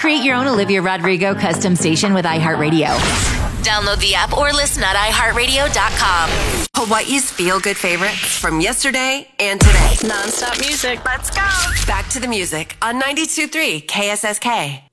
Create your own Olivia Rodrigo custom station with iHeartRadio. Download the app or listen at iHeartRadio.com. Hawaii's feel-good favorites from yesterday and today. Non-stop music. Let's go. Back to the music on 92.3 KSSK.